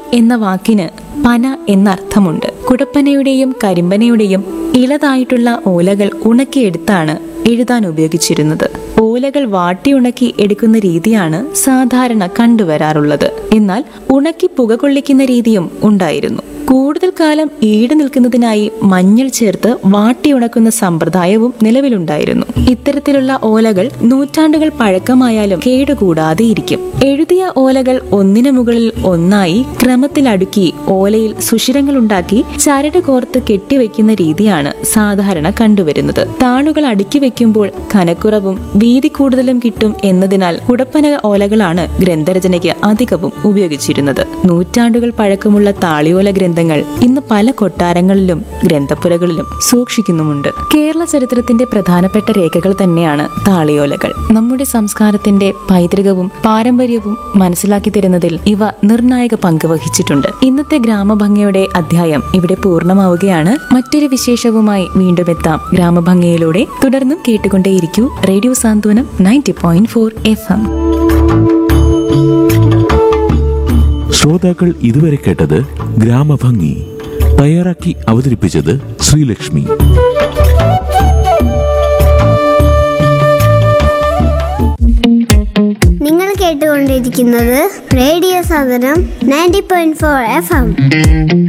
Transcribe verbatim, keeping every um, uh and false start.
എന്ന വാക്കിന് പന എന്നർത്ഥമുണ്ട്. കുടപ്പനയുടെയും കരിമ്പനയുടെയും ഇളതായിട്ടുള്ള ഓലകൾ ഉണക്കിയെടുത്താണ് എഴുതാൻ ഉപയോഗിച്ചിരുന്നത്. ഓലകൾ വാട്ടി ഉണക്കി എടുക്കുന്ന രീതിയാണ് സാധാരണ കണ്ടുവരാറുള്ളത്. എന്നാൽ ഉണക്കി പുക കൊള്ളിക്കുന്ന രീതിയും ഉണ്ടായിരുന്നു. കൂടുതൽ കാലം ഈട് നിൽക്കുന്നതിനായി മഞ്ഞൾ ചേർത്ത് വാട്ടി ഉണക്കുന്ന സമ്പ്രദായവും നിലവിലുണ്ടായിരുന്നു. ഇത്തരത്തിലുള്ള ഓലകൾ നൂറ്റാണ്ടുകൾ പഴക്കമായാലും കേടുകൂടാതെ ഇരിക്കും. എഴുതിയ ഓലകൾ ഒന്നിനു മുകളിൽ ഒന്നായി ക്രമത്തിൽ അടുക്കി ഓലയിൽ സുഷിരങ്ങൾ ഉണ്ടാക്കി ചരട് കോർത്ത് കെട്ടിവെക്കുന്ന രീതിയാണ് സാധാരണ കണ്ടുവരുന്നത്. താളുകൾ അടുക്കി വെക്കുമ്പോൾ കനക്കുറവും വീതി കൂടുതലും കിട്ടും എന്നതിനാൽ കുടപ്പന ഓലകളാണ് ഗ്രന്ഥരചനയ്ക്ക് അധികവും ഉപയോഗിച്ചിരുന്നത്. നൂറ്റാണ്ടുകൾ പഴക്കമുള്ള താളിയോല ഗ്രന്ഥങ്ങൾ ഇന്ന് പല കൊട്ടാരങ്ങളിലും ഗ്രന്ഥപ്പുരകളിലും സൂക്ഷിക്കുന്നുമുണ്ട്. കേരള ചരിത്രത്തിന്റെ പ്രധാനപ്പെട്ട രേഖകൾ തന്നെയാണ് താളിയോലകൾ. നമ്മുടെ സംസ്കാരത്തിന്റെ പൈതൃകവും പാരമ്പര്യവും മനസ്സിലാക്കി തരുന്നതിൽ ഇവ നിർണായക പങ്ക് വഹിച്ചിട്ടുണ്ട്. ഇന്നത്തെ ഗ്രാമഭംഗിയുടെ അധ്യായം ഇവിടെ പൂർണ്ണമാവുകയാണ്. മറ്റൊരു വിശേഷവുമായി വീണ്ടും എത്താം ഗ്രാമഭംഗിയിലൂടെ. തുടർന്നും കേട്ടുകൊണ്ടേയിരിക്കൂ റേഡിയോ സാന്ത്വനം ninety point four F M. ശ്രോതാക്കൾ ഇതുവരെ കേട്ടത് ഗ്രാമഭംഗി. തയ്യാറാക്കി അവതരിപ്പിച്ചത് ശ്രീലക്ഷ്മി. നിങ്ങൾ കേട്ടുകൊണ്ടിരിക്കുന്നത് റേഡിയോ സാന്ത്വനം ninety point four F M.